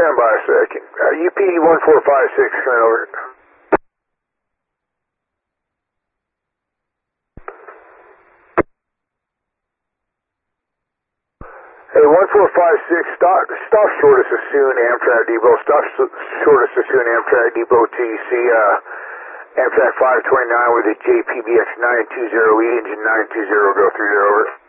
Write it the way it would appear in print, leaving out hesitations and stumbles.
stand by a second. UPD 1456, coming over. Hey, 1456, stop short of Sassoon, Amtrak Depot. Stop short of Sassoon, Amtrak Depot till you see Amtrak 529 with a JPBX 920E, engine 920, go through there, over.